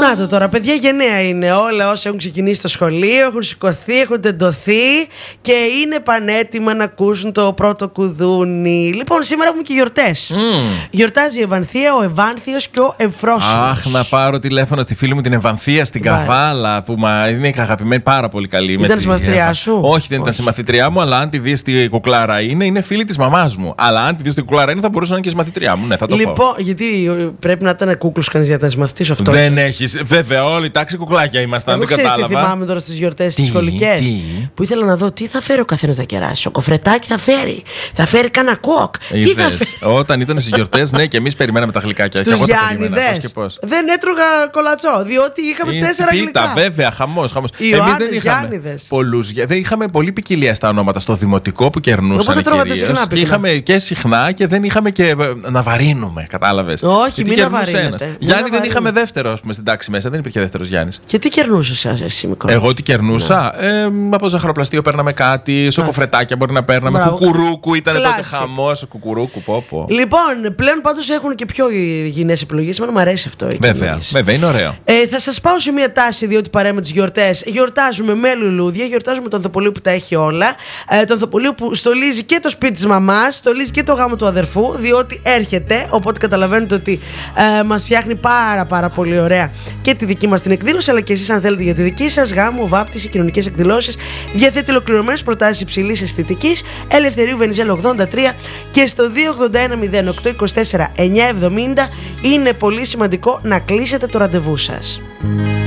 Να το τώρα, παιδιά, γενναία είναι. Όλα όσα έχουν ξεκινήσει στο σχολείο, έχουν σηκωθεί, έχουν τεντωθεί και είναι πανέτοιμα να ακούσουν το πρώτο κουδούνι. Λοιπόν, σήμερα έχουμε και γιορτές. Γιορτάζει η Ευανθία, ο Ευάνθιος και ο Ευφρόσιμος. Αχ, να πάρω τηλέφωνο στη φίλη μου την Ευανθία στην Καβάλα, που είναι αγαπημένη, πάρα πολύ καλή. Ήταν συμμαθητριά σου? Όχι, δεν ήταν συμμαθητριά μου, αλλά αν τη δεις τι κουκλάρα είναι φίλη της μαμάς μου. Αλλά αν τη δεις τι κουκλάρα είναι, θα μπορούσε να είναι και συμμαθητριά μου. Ναι, θα το πω. Λοιπόν, γιατί πρέπει να ήταν κούκλος κανείς για να συμμαθητής αυτό. Δεν έχεις. Βέβαια, όλοι τάξη κουκλάκια ήμασταν. Δεν κατάλαβα. Τι θυμάμαι τώρα στις γιορτές τις σχολικές. Που ήθελα να δω τι θα φέρει ο καθένας να κεράσει. Ο κοφρετάκι θα φέρει. Θα φέρει κάνα κοκ. Τι θα φέρει. Όταν ήταν στις γιορτές, ναι, και εμείς περιμέναμε τα γλυκάκια. Στους Γιάννηδες δεν έτρωγα κολατσό, διότι είχαμε 4 γλυκά. Βέβαια, χαμός. Εμείς δεν είχαμε πολλούς. Δεν είχαμε πολλή ποικιλία στα ονόματα στο δημοτικό που κερνούσαν. Οπότε τρώγατε συχνά. Είχαμε και συχνά και δεν είχαμε και να βαρύνουμε. Κατάλαβες. Όχι, μην βαρύνετε. Γιάννη δεν είχαμε δεύτερο στην τάξη μέσα. Δεν υπήρχε δεύτερος Γιάννης. Και τι κερνούσες εσύ, μικρός? Εγώ τι κερνούσα? Από ζαχαροπλαστείο παίρναμε κάτι, σοκοφρετάκια μπορεί να παίρναμε. Κουκουρούκου ήταν τότε χαμός. Κουκουρούκου, πόπο. Λοιπόν, πλέον πάντως έχουν και πιο υγιεινές επιλογές. Μου αρέσει αυτό. Βέβαια, είναι ωραίο. Θα σας πάω σε μια τάση, διότι παρέα με τις γιορτές γιορτάζουμε με λουλούδια, γιορτάζουμε τον Ανθοπολείο που τα έχει όλα. Τον Ανθοπολείο που στολίζει και το σπίτι της μαμάς, στολίζει και το γάμο του αδερφού, διότι έρχεται. Οπότε καταλαβαίνετε ότι μας φτιάχνει πάρα πολύ ωραία και τη δική μας την εκδήλωση, αλλά και εσείς αν θέλετε για τη δική σας γάμο, βάπτιση, κοινωνικές εκδηλώσεις. Διαθέτει ολοκληρωμένες προτάσεις υψηλής αισθητικής. Ελευθερίου Βενιζέλου 83 και στο 281 08 24 970 είναι πολύ σημαντικό να κλείσετε το ραντεβού σας.